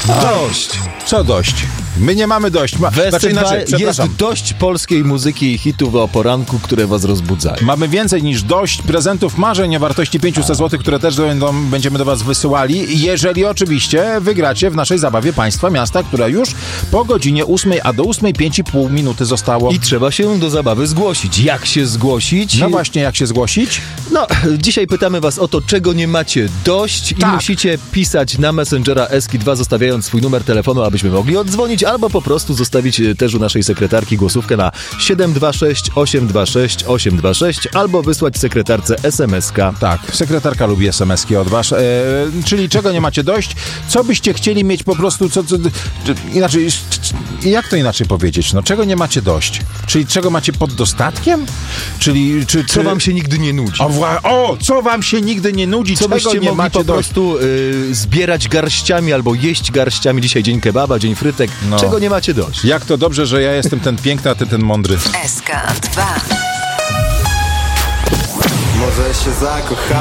Dość. Co dość? My nie mamy dość. Jest dość polskiej muzyki i hitów o poranku, które was rozbudzają. Mamy więcej niż dość prezentów marzeń o wartości 500 zł, które też będziemy do was wysyłali, jeżeli oczywiście wygracie w naszej zabawie Państwa Miasta, która już po godzinie 8, a do 8 5,5 minuty zostało. I trzeba się do zabawy zgłosić. Jak się zgłosić? No właśnie, jak się zgłosić? No, dzisiaj pytamy was o to, czego nie macie dość i musicie pisać na Messengera Eski2, zostawiając swój numer telefonu, abyśmy mogli oddzwonić, albo po prostu zostawić też u naszej sekretarki głosówkę na 726 826 826 albo wysłać sekretarce SMS-ka. Tak, sekretarka lubi SMS-ki od was. Czyli czego nie macie dość? Co byście chcieli mieć po prostu, inaczej, jak to inaczej powiedzieć? No, czego nie macie dość? Czyli czego macie pod dostatkiem? Czyli, co wam się nigdy nie nudzi? Co wam się nigdy nie nudzi? Co byście nie mogli macie po dość? prostu zbierać garściami albo jeść garściami? Dzisiaj dzień kebaba, dzień frytek. No. Czego nie macie dość? Jak to dobrze, że ja jestem ten piękny, a ty ten mądry. SK2. Może się zakochamy.